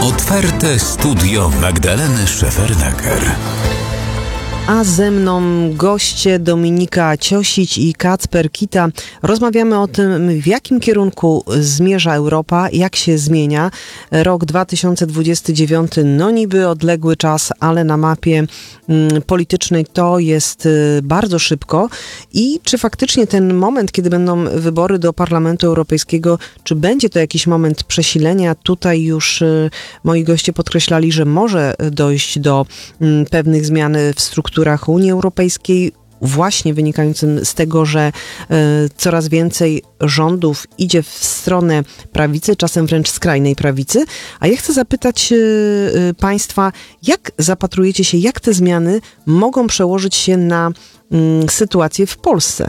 Otwarte studio Magdaleny Szefernaker. A ze mną goście Dominika Ciosić i Kacper Kita. Rozmawiamy o tym, w jakim kierunku zmierza Europa, jak się zmienia. Rok 2029, no niby odległy czas, ale na mapie politycznej to jest bardzo szybko. I czy faktycznie ten moment, kiedy będą wybory do Parlamentu Europejskiego, czy będzie to jakiś moment przesilenia? Tutaj już moi goście podkreślali, że może dojść do pewnych zmian w strukturach Unii Europejskiej, właśnie wynikającym z tego, że coraz więcej rządów idzie w stronę prawicy, czasem wręcz skrajnej prawicy. A ja chcę zapytać Państwa, jak zapatrujecie się, jak te zmiany mogą przełożyć się na sytuację w Polsce?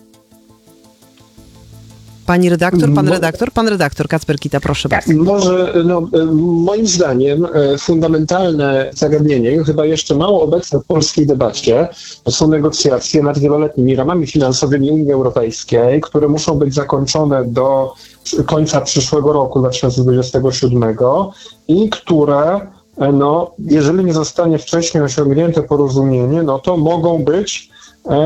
Pani redaktor, pan redaktor, Kacper Kita, proszę bardzo. Może, moim zdaniem fundamentalne zagadnienie, chyba jeszcze mało obecne w polskiej debacie, to są negocjacje nad wieloletnimi ramami finansowymi Unii Europejskiej, które muszą być zakończone do końca przyszłego roku, 2027, i które, jeżeli nie zostanie wcześniej osiągnięte porozumienie, to mogą być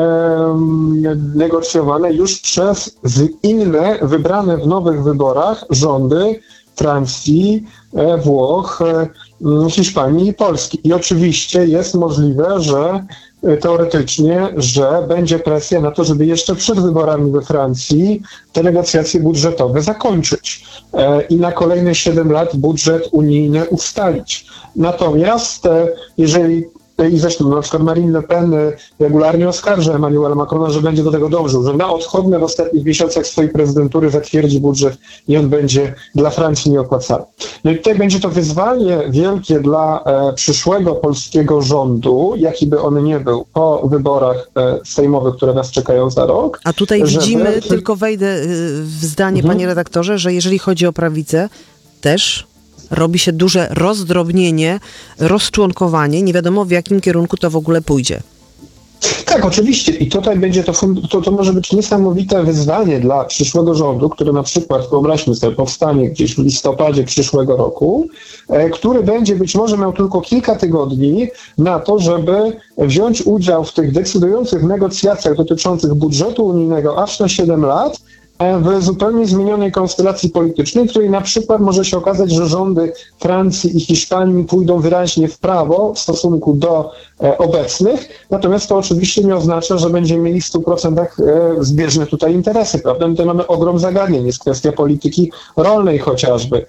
negocjowane już przez inne, wybrane w nowych wyborach rządy Francji, Włoch, Hiszpanii i Polski. I oczywiście jest możliwe, że teoretycznie, że będzie presja na to, żeby jeszcze przed wyborami we Francji te negocjacje budżetowe zakończyć i na kolejne 7 lat budżet unijny ustalić. Natomiast jeżeli i zresztą na przykład Marine Le Pen regularnie oskarża Emmanuela Macrona, że będzie do tego dążył, że na odchodne w ostatnich miesiącach swojej prezydentury zatwierdzi budżet i on będzie dla Francji nieopłacalny. No i tutaj będzie to wyzwanie wielkie dla przyszłego polskiego rządu, jaki by on nie był, po wyborach sejmowych, które nas czekają za rok. A tutaj widzimy, tylko wejdę w zdanie, panie redaktorze, że jeżeli chodzi o prawicę, też robi się duże rozdrobnienie, rozczłonkowanie. Nie wiadomo, w jakim kierunku to w ogóle pójdzie. Tak, oczywiście. I tutaj będzie to może być niesamowite wyzwanie dla przyszłego rządu, który na przykład, wyobraźmy sobie, powstanie gdzieś w listopadzie przyszłego roku, który będzie być może miał tylko kilka tygodni na to, żeby wziąć udział w tych decydujących negocjacjach dotyczących budżetu unijnego aż na 7 lat, w zupełnie zmienionej konstelacji politycznej, w której na przykład może się okazać, że rządy Francji i Hiszpanii pójdą wyraźnie w prawo w stosunku do obecnych, natomiast to oczywiście nie oznacza, że będziemy mieli w 100% zbieżne tutaj interesy, prawda? My tutaj mamy ogrom zagadnień, jest kwestia polityki rolnej chociażby.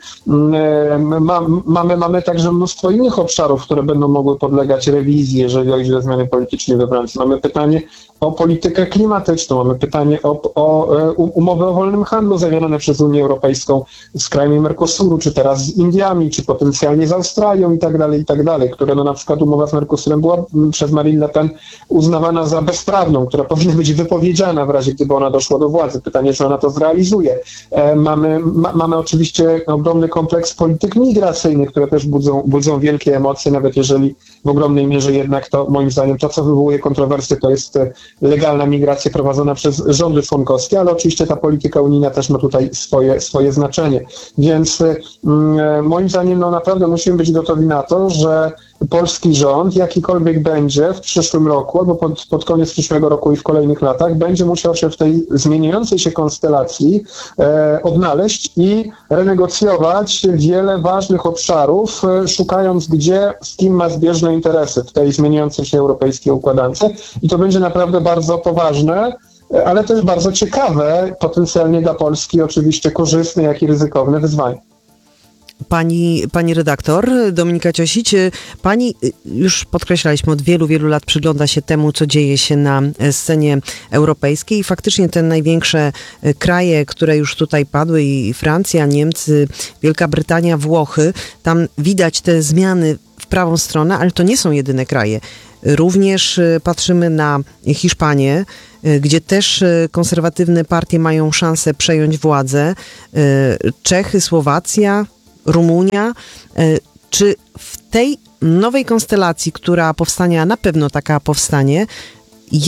Mamy także mnóstwo innych obszarów, które będą mogły podlegać rewizji, jeżeli chodzi o zmiany polityczne we Francji. Mamy pytanie o politykę klimatyczną, mamy pytanie o umowy o wolnym handlu zawierane przez Unię Europejską z krajami Mercosuru, czy teraz z Indiami, czy potencjalnie z Australią i tak dalej, które na przykład umowa z Mercosurem była przez Marine Le Pen uznawana za bezprawną, która powinna być wypowiedziana w razie, gdyby ona doszła do władzy. Pytanie, czy ona to zrealizuje. Mamy oczywiście ogromny kompleks polityk migracyjnych, które też budzą wielkie emocje, nawet jeżeli w ogromnej mierze jednak to, moim zdaniem, to, co wywołuje kontrowersje, to jest legalna migracja prowadzona przez rządy członkowskie, ale oczywiście ta polityka unijna też ma tutaj swoje znaczenie. Więc moim zdaniem naprawdę musimy być gotowi na to, że polski rząd, jakikolwiek będzie w przyszłym roku albo pod koniec przyszłego roku i w kolejnych latach, będzie musiał się w tej zmieniającej się konstelacji odnaleźć i renegocjować wiele ważnych obszarów, szukając z kim ma zbieżne interesy w tej zmieniającej się europejskiej układance. I to będzie naprawdę bardzo poważne, ale też bardzo ciekawe, potencjalnie dla Polski oczywiście korzystne, jak i ryzykowne wyzwanie. Pani redaktor Dominika Ciosić, pani, już podkreślaliśmy, od wielu, wielu lat przygląda się temu, co dzieje się na scenie europejskiej i faktycznie te największe kraje, które już tutaj padły, i Francja, Niemcy, Wielka Brytania, Włochy, tam widać te zmiany w prawą stronę, ale to nie są jedyne kraje. Również patrzymy na Hiszpanię, gdzie też konserwatywne partie mają szansę przejąć władzę. Czechy, Słowacja, Rumunia. Czy w tej nowej konstelacji, która powstanie, a na pewno taka powstanie,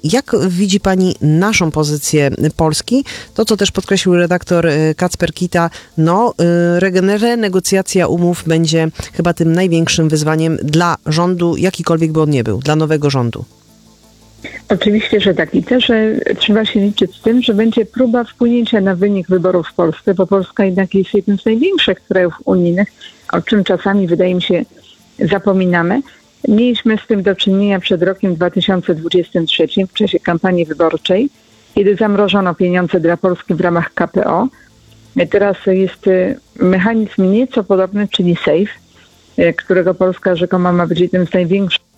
Jak widzi pani naszą pozycję Polski? To, co też podkreślił redaktor Kacper Kita, renegocjacja umów będzie chyba tym największym wyzwaniem dla rządu, jakikolwiek by on nie był, dla nowego rządu. Oczywiście, że tak. I też trzeba się liczyć z tym, że będzie próba wpłynięcia na wynik wyborów w Polsce, bo Polska jednak jest jednym z największych krajów unijnych, o czym czasami, wydaje mi się, zapominamy. Mieliśmy z tym do czynienia przed rokiem 2023 w czasie kampanii wyborczej, kiedy zamrożono pieniądze dla Polski w ramach KPO. Teraz jest mechanizm nieco podobny, czyli SAFE, którego Polska rzekomo ma być jednym z największych.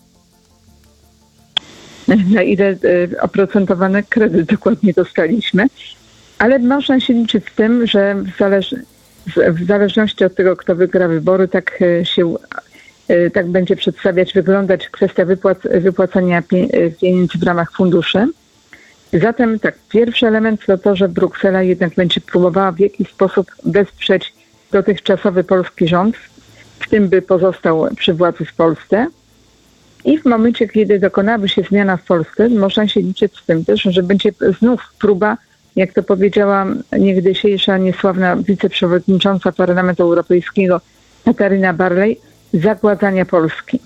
Na ile oprocentowany kredyt dokładnie dostaliśmy, ale można się liczyć z tym, że w zależności od tego, kto wygra wybory, tak będzie wyglądać kwestia wypłacania pieniędzy w ramach funduszy. Zatem tak, pierwszy element to, że Bruksela jednak będzie próbowała w jakiś sposób wesprzeć dotychczasowy polski rząd, w tym by pozostał przy władzy w Polsce. I w momencie, kiedy dokonałaby się zmiana w Polsce, można się liczyć z tym też, że będzie znów próba, jak to powiedziała niegdysiejsza niesławna wiceprzewodnicząca Parlamentu Europejskiego Kataryna Barley, zagładzania Polski.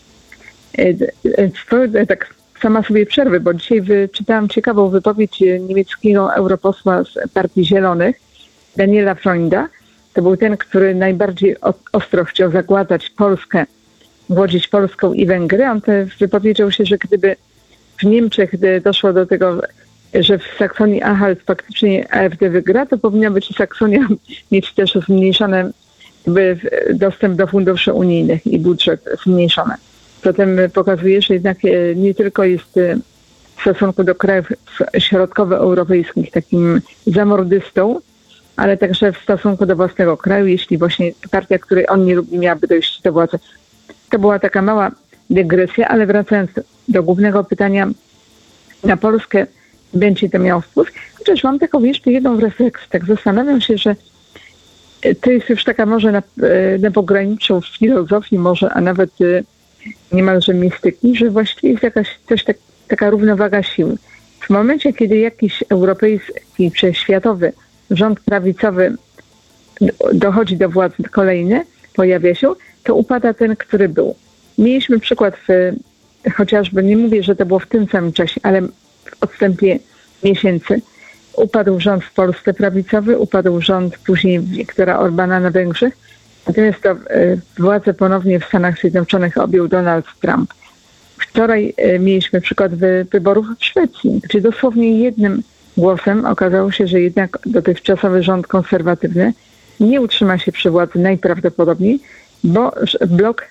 Tak sama sobie przerwę, bo dzisiaj czytałam ciekawą wypowiedź niemieckiego europosła z Partii Zielonych, Daniela Freunda. To był ten, który najbardziej ostro chciał zagładzać Polskę, głodzić Polską i Węgry. On wypowiedział się, że gdyby w Niemczech doszło do tego, że w Saksonii-Anhalt faktycznie AfD wygra, to powinna być Saksonia mieć też zmniejszony dostęp do funduszy unijnych i budżet zmniejszony. Zatem pokazuje, że jednak nie tylko jest w stosunku do krajów środkowoeuropejskich takim zamordystą, ale także w stosunku do własnego kraju, jeśli właśnie partia, której on nie lubi, miałaby dojść do władzy. To była taka mała dygresja, ale wracając do głównego pytania, na Polskę będzie to miało wpływ. Chociaż mam taką jeszcze jedną refleksję. Tak zastanawiam się, że to jest już taka może na pograniczu filozofii, może, a nawet niemalże mistyki, że właściwie jest taka równowaga sił. W momencie, kiedy jakiś europejski czy światowy rząd prawicowy dochodzi do władzy kolejny, pojawia się, to upada ten, który był. Mieliśmy przykład chociażby, nie mówię, że to było w tym samym czasie, ale w odstępie miesięcy. Upadł rząd w Polsce prawicowy, upadł rząd później Viktora Orbana na Węgrzech, natomiast władzę ponownie w Stanach Zjednoczonych objął Donald Trump. Wczoraj mieliśmy przykład wyborów w Szwecji, gdzie dosłownie jednym głosem okazało się, że jednak dotychczasowy rząd konserwatywny nie utrzyma się przy władzy najprawdopodobniej, bo blok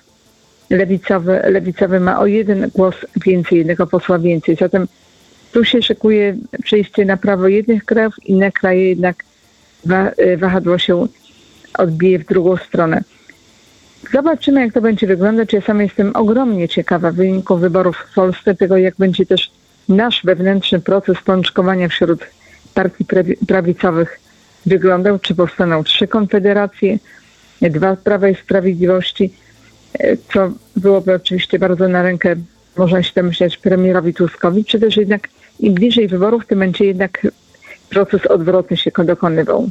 lewicowy ma o jeden głos więcej, jednego posła więcej. Zatem tu się szykuje przejście na prawo jednych krajów, inne kraje jednak wahadło się odbije w drugą stronę. Zobaczymy, jak to będzie wyglądać. Ja sama jestem ogromnie ciekawa wyniku wyborów w Polsce, tego jak będzie też nasz wewnętrzny proces pączkowania wśród partii prawicowych wyglądał, czy powstaną 3 konfederacje, 2 Prawa i Sprawiedliwości, co byłoby oczywiście bardzo na rękę, można się domyślać, premierowi Tuskowi, czy też jednak im bliżej wyborów, tym będzie jednak proces odwrotny się dokonywał.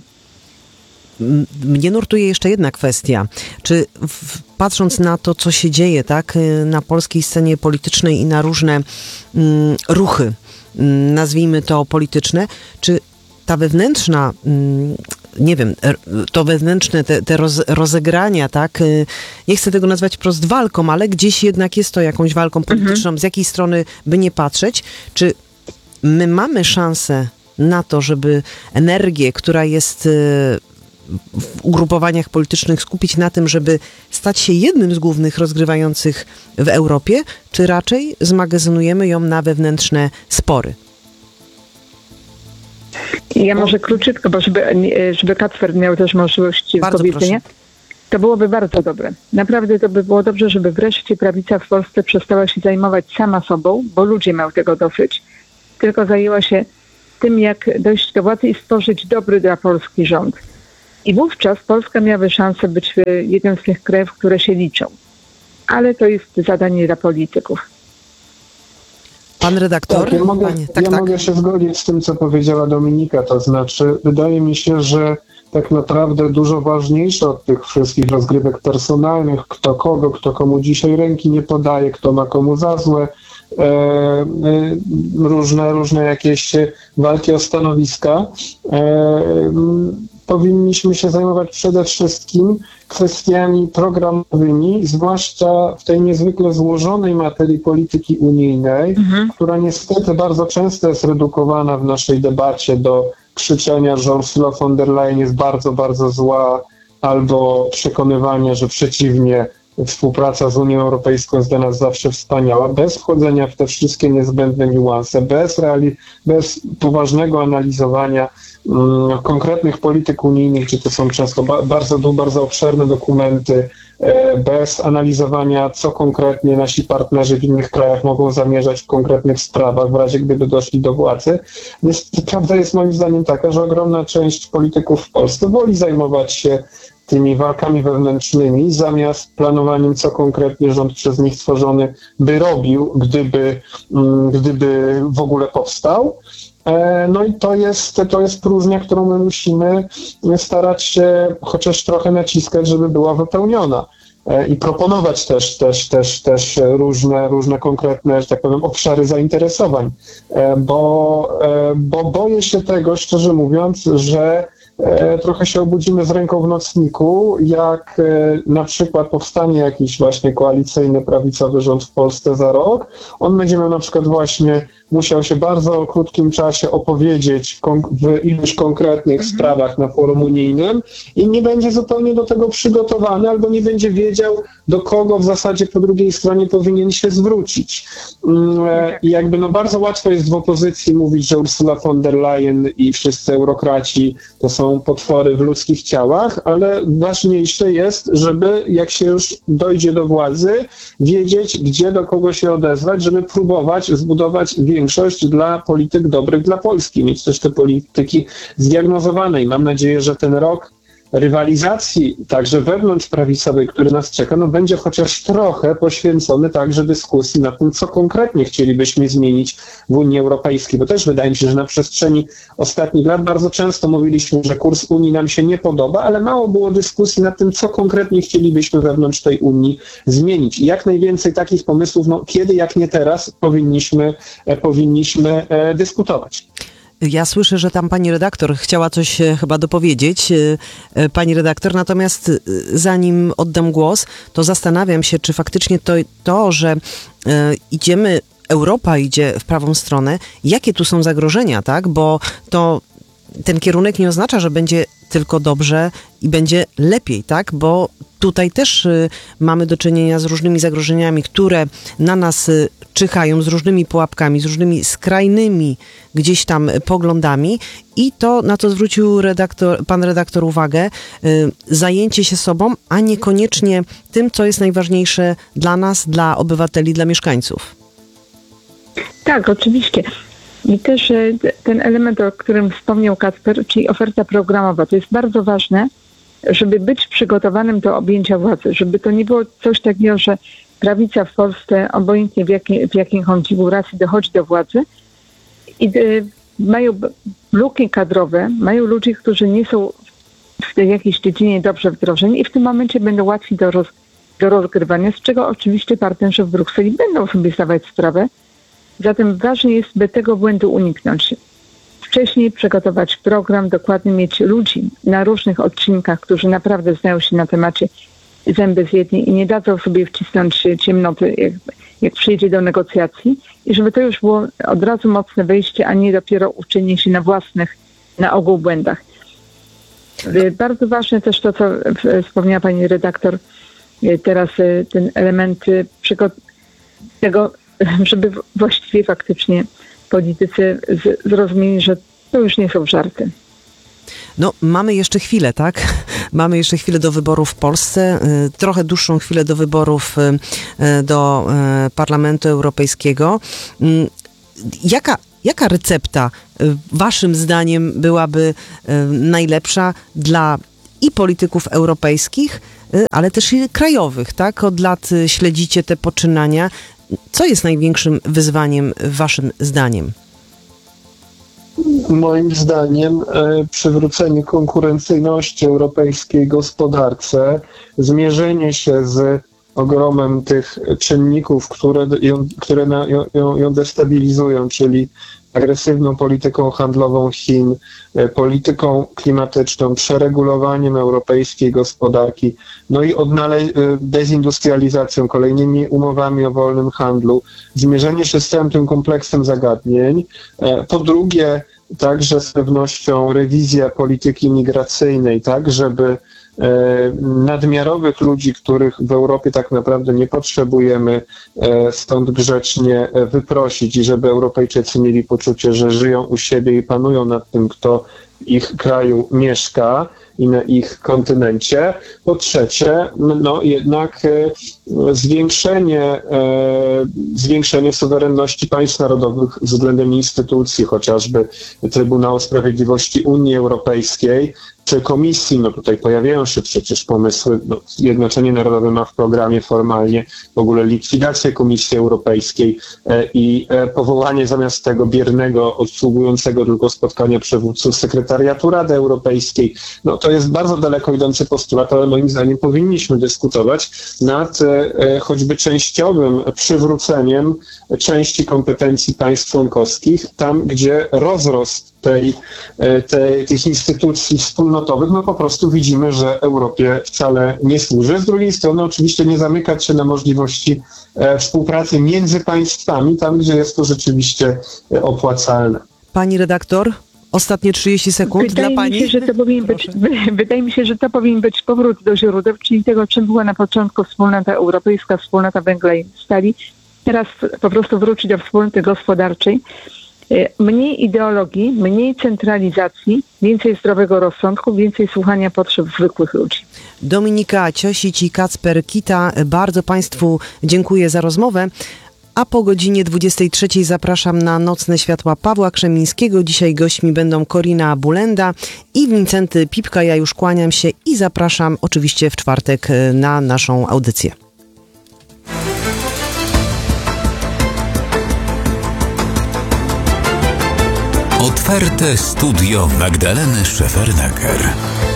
Mnie nurtuje jeszcze jedna kwestia. Czy patrząc na to, co się dzieje, tak, na polskiej scenie politycznej i na różne ruchy, nazwijmy to polityczne, czy ta wewnętrzna, nie wiem, to wewnętrzne, te rozegrania, tak, nie chcę tego nazwać wprost walką, ale gdzieś jednak jest to jakąś walką polityczną, z jakiej strony by nie patrzeć, czy my mamy szansę na to, żeby energię, która jest w ugrupowaniach politycznych, skupić na tym, żeby stać się jednym z głównych rozgrywających w Europie, czy raczej zmagazynujemy ją na wewnętrzne spory? Ja może króciutko, bo żeby Kacper miał też możliwość powiedzenia. To byłoby bardzo dobre. Naprawdę to by było dobrze, żeby wreszcie prawica w Polsce przestała się zajmować sama sobą, bo ludzie mają tego dosyć. Tylko zajęła się tym, jak dojść do władzy i stworzyć dobry dla Polski rząd. I wówczas Polska miałaby szansę być jednym z tych krajów, które się liczą. Ale to jest zadanie dla polityków. Pan redaktor? Tak, mogę się zgodzić z tym, co powiedziała Dominika, to znaczy wydaje mi się, że tak naprawdę dużo ważniejsze od tych wszystkich rozgrywek personalnych, kto komu dzisiaj ręki nie podaje, kto ma komu za złe, różne jakieś walki o stanowiska. Powinniśmy się zajmować przede wszystkim kwestiami programowymi, zwłaszcza w tej niezwykle złożonej materii polityki unijnej, która niestety bardzo często jest redukowana w naszej debacie do krzyczenia, że Ursula von der Leyen jest bardzo, bardzo zła, albo przekonywania, że przeciwnie, współpraca z Unią Europejską jest dla nas zawsze wspaniała, bez wchodzenia w te wszystkie niezbędne niuanse, bez poważnego analizowania konkretnych polityk unijnych, gdzie to są często bardzo obszerne dokumenty, bez analizowania, co konkretnie nasi partnerzy w innych krajach mogą zamierzać w konkretnych sprawach, w razie gdyby doszli do władzy. Prawda jest moim zdaniem taka, że ogromna część polityków w Polsce woli zajmować się tymi walkami wewnętrznymi, zamiast planowaniem, co konkretnie rząd przez nich stworzony by robił, gdyby w ogóle powstał. No i to jest próżnia, którą my musimy starać się chociaż trochę naciskać, żeby była wypełniona. I proponować też różne konkretne, że tak powiem, obszary zainteresowań. Bo boję się tego, szczerze mówiąc, że trochę się obudzimy z ręką w nocniku, jak na przykład powstanie jakiś właśnie koalicyjny, prawicowy rząd w Polsce za rok. On będzie miał na przykład właśnie musiał się bardzo krótkim czasie opowiedzieć w iluś konkretnych sprawach na forum unijnym i nie będzie zupełnie do tego przygotowany albo nie będzie wiedział, do kogo w zasadzie po drugiej stronie powinien się zwrócić. I jakby bardzo łatwo jest w opozycji mówić, że Ursula von der Leyen i wszyscy eurokraci to są potwory w ludzkich ciałach, ale ważniejsze jest, żeby jak się już dojdzie do władzy, wiedzieć, gdzie do kogo się odezwać, żeby próbować zbudować większość dla polityk dobrych dla Polski, mieć też te polityki zdiagnozowane i mam nadzieję, że ten rok rywalizacji także wewnątrz prawicowej, który nas czeka, będzie chociaż trochę poświęcony także dyskusji na tym, co konkretnie chcielibyśmy zmienić w Unii Europejskiej, bo też wydaje mi się, że na przestrzeni ostatnich lat bardzo często mówiliśmy, że kurs Unii nam się nie podoba, ale mało było dyskusji nad tym, co konkretnie chcielibyśmy wewnątrz tej Unii zmienić. I jak najwięcej takich pomysłów, kiedy jak nie teraz, powinniśmy dyskutować. Ja słyszę, że tam pani redaktor chciała coś chyba dopowiedzieć. Pani redaktor, natomiast zanim oddam głos, to zastanawiam się, czy faktycznie to że Europa idzie w prawą stronę, jakie tu są zagrożenia, tak? Bo ten kierunek nie oznacza, że będzie tylko dobrze i będzie lepiej, tak? Bo tutaj też mamy do czynienia z różnymi zagrożeniami, które na nas czyhają, z różnymi pułapkami, z różnymi skrajnymi gdzieś tam poglądami i to, na co zwrócił pan redaktor uwagę, zajęcie się sobą, a niekoniecznie tym, co jest najważniejsze dla nas, dla obywateli, dla mieszkańców. Tak, oczywiście. I też ten element, o którym wspomniał Kacper, czyli oferta programowa, to jest bardzo ważne, żeby być przygotowanym do objęcia władzy, żeby to nie było coś takiego, że prawica w Polsce, obojętnie w jakiej konfiguracji dochodzi do władzy i mają luki kadrowe, mają ludzi, którzy nie są w jakiejś dziedzinie dobrze wdrożeni i w tym momencie będą łatwi do rozgrywania, z czego oczywiście partnerzy w Brukseli będą sobie zdawać sprawę. Zatem ważne jest, by tego błędu uniknąć. Wcześniej przygotować program, dokładnie mieć ludzi na różnych odcinkach, którzy naprawdę znają się na temacie zęby zjedli i nie dadzą sobie wcisnąć ciemnoty, jak przyjdzie do negocjacji i żeby to już było od razu mocne wejście, a nie dopiero uczenie się na własnych, na ogół błędach. Bardzo ważne też to, co wspomniała pani redaktor, teraz ten element tego, żeby właściwie faktycznie politycy zrozumieli, że to już nie są żarty. No, mamy jeszcze chwilę, tak? Mamy jeszcze chwilę do wyborów w Polsce, trochę dłuższą chwilę do wyborów do Parlamentu Europejskiego. Jaka recepta waszym zdaniem byłaby najlepsza dla i polityków europejskich, ale też i krajowych, tak? Od lat śledzicie te poczynania. Co jest największym wyzwaniem waszym zdaniem? Moim zdaniem przywrócenie konkurencyjności europejskiej gospodarce, zmierzenie się z ogromem tych czynników, które ją destabilizują, czyli agresywną polityką handlową Chin, polityką klimatyczną, przeregulowaniem europejskiej gospodarki, no i dezindustrializacją, kolejnymi umowami o wolnym handlu, zmierzenie się z całym tym kompleksem zagadnień. Po drugie, także z pewnością rewizja polityki migracyjnej, tak, żeby nadmiarowych ludzi, których w Europie tak naprawdę nie potrzebujemy, stąd grzecznie wyprosić i żeby Europejczycy mieli poczucie, że żyją u siebie i panują nad tym, kto w ich kraju mieszka i na ich kontynencie. Po trzecie, no jednak zwiększenie suwerenności państw narodowych względem instytucji, chociażby Trybunału Sprawiedliwości Unii Europejskiej czy Komisji. No tutaj pojawiają się przecież pomysły, Zjednoczenie Narodowe ma w programie formalnie w ogóle likwidację Komisji Europejskiej i powołanie zamiast tego biernego, odsługującego tylko spotkania przywódców sekretariatu Rady Europejskiej. No to jest bardzo daleko idący postulat, ale moim zdaniem powinniśmy dyskutować nad choćby częściowym przywróceniem części kompetencji państw członkowskich, tam gdzie rozrost tych instytucji wspólnotowych, no po prostu widzimy, że Europie wcale nie służy. Z drugiej strony oczywiście nie zamykać się na możliwości współpracy między państwami, tam gdzie jest to rzeczywiście opłacalne. Pani redaktor, ostatnie 30 sekund dla pani. Wydaje mi się, że to powinien być powrót do źródeł, czyli tego, czym była na początku wspólnota europejska, wspólnota węgla i stali. Teraz po prostu wrócić do wspólnoty gospodarczej. Mniej ideologii, mniej centralizacji, więcej zdrowego rozsądku, więcej słuchania potrzeb zwykłych ludzi. Dominika Ciosić i Kacper Kita, bardzo Państwu dziękuję za rozmowę. A po godzinie 23 zapraszam na Nocne Światła Pawła Krzemińskiego. Dzisiaj gośćmi będą Korina Bulenda i Wincenty Pipka. Ja już kłaniam się i zapraszam oczywiście w czwartek na naszą audycję. Otwarte studio Magdaleny Szefernaker.